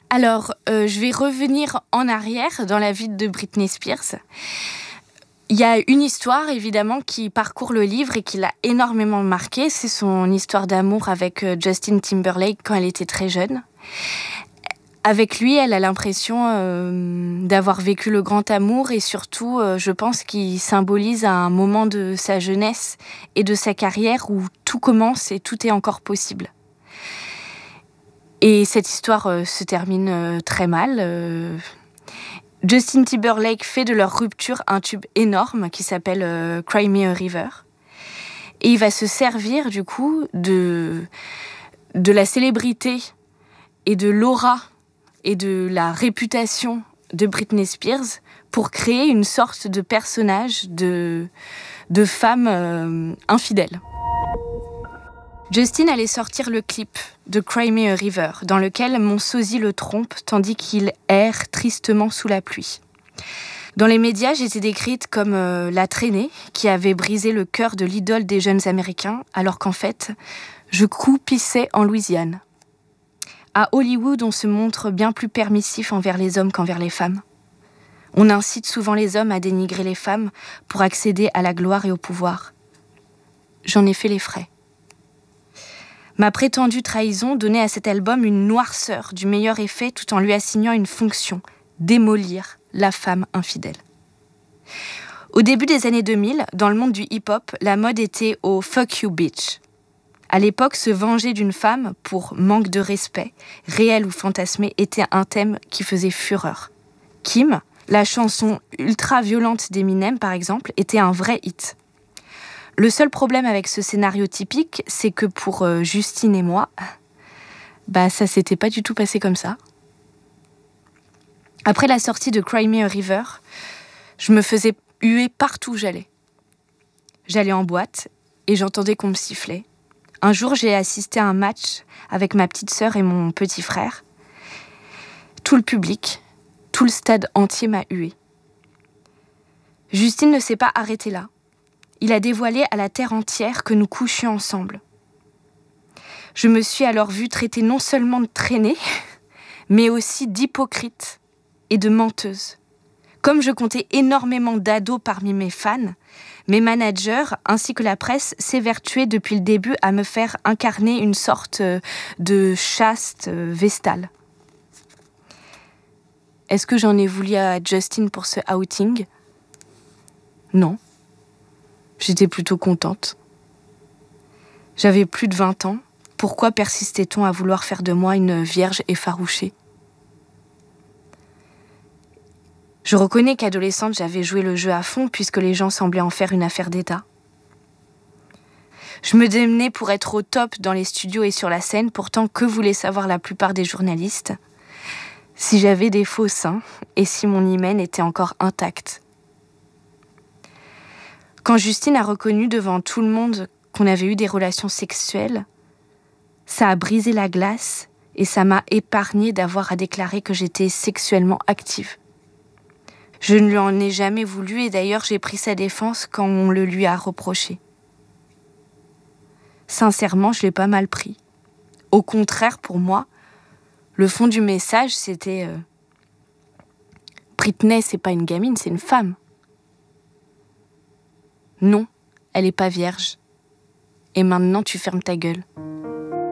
Alors, je vais revenir en arrière dans la vie de Britney Spears. Il y a une histoire, évidemment, qui parcourt le livre et qui l'a énormément marquée. C'est son histoire d'amour avec Justin Timberlake quand elle était très jeune. Avec lui, elle a l'impression d'avoir vécu le grand amour et surtout, je pense qu'il symbolise un moment de sa jeunesse et de sa carrière où tout commence et tout est encore possible. Et cette histoire se termine très mal. Justin Timberlake fait de leur rupture un tube énorme qui s'appelle Cry Me a River. Et il va se servir du coup de la célébrité et de l'aura et de la réputation de Britney Spears pour créer une sorte de personnage de femme infidèle. Justin allait sortir le clip de Cry Me a River, dans lequel mon sosie le trompe tandis qu'il erre tristement sous la pluie. Dans les médias, j'étais décrite comme la traînée qui avait brisé le cœur de l'idole des jeunes Américains, alors qu'en fait, je croupissais en Louisiane. À Hollywood, on se montre bien plus permissif envers les hommes qu'envers les femmes. On incite souvent les hommes à dénigrer les femmes pour accéder à la gloire et au pouvoir. J'en ai fait les frais. Ma prétendue trahison donnait à cet album une noirceur du meilleur effet tout en lui assignant une fonction, démolir la femme infidèle. Au début des années 2000, dans le monde du hip-hop, la mode était au « fuck you bitch ». À l'époque, se venger d'une femme pour manque de respect, réel ou fantasmé, était un thème qui faisait fureur. Kim, la chanson ultra-violente d'Eminem par exemple, était un vrai hit. Le seul problème avec ce scénario typique, c'est que pour Justine et moi, ça s'était pas du tout passé comme ça. Après la sortie de Cry Me a River, je me faisais huer partout où j'allais. J'allais en boîte et j'entendais qu'on me sifflait. Un jour, j'ai assisté à un match avec ma petite sœur et mon petit frère. Tout le public, tout le stade entier m'a huée. Justine ne s'est pas arrêtée là. Il a dévoilé à la terre entière que nous couchions ensemble. Je me suis alors vue traitée non seulement de traînée, mais aussi d'hypocrite et de menteuse. Comme je comptais énormément d'ados parmi mes fans, mes managers ainsi que la presse s'évertuaient depuis le début à me faire incarner une sorte de chaste vestale. Est-ce que j'en ai voulu à Justin pour ce outing ? Non. J'étais plutôt contente. J'avais plus de 20 ans. Pourquoi persistait-on à vouloir faire de moi une vierge effarouchée ? Je reconnais qu'adolescente, j'avais joué le jeu à fond puisque les gens semblaient en faire une affaire d'État. Je me démenais pour être au top dans les studios et sur la scène, pourtant que voulaient savoir la plupart des journalistes ? Si j'avais des faux seins et si mon hymen était encore intact. Quand Justine a reconnu devant tout le monde qu'on avait eu des relations sexuelles, ça a brisé la glace et ça m'a épargné d'avoir à déclarer que j'étais sexuellement active. Je ne lui en ai jamais voulu et d'ailleurs j'ai pris sa défense quand on le lui a reproché. Sincèrement, je l'ai pas mal pris. Au contraire, pour moi, le fond du message, c'était Britney, c'est pas une gamine, c'est une femme. Non, elle est pas vierge. Et maintenant, tu fermes ta gueule.